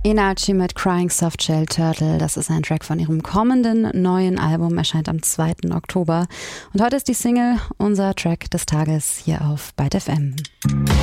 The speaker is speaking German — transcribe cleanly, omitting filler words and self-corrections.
Enachi mit Crying Softshell Turtle, das ist ein Track von ihrem kommenden neuen Album, erscheint am 2. Oktober. Und heute ist die Single unser Track des Tages hier auf Byte FM.